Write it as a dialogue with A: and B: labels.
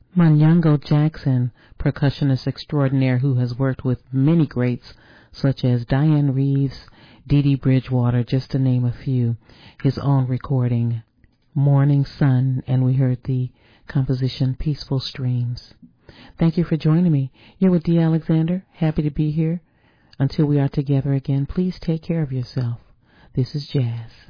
A: Munyango Jackson, percussionist extraordinaire who has worked with many greats such as Diane Reeves, Dee Dee Bridgewater, just to name a few. His own recording, Morning Sun, and we heard the composition Peaceful Streams. Thank you for joining me. You're with Dee Alexander. Happy to be here. Until we are together again, please take care of yourself. This is Jazz.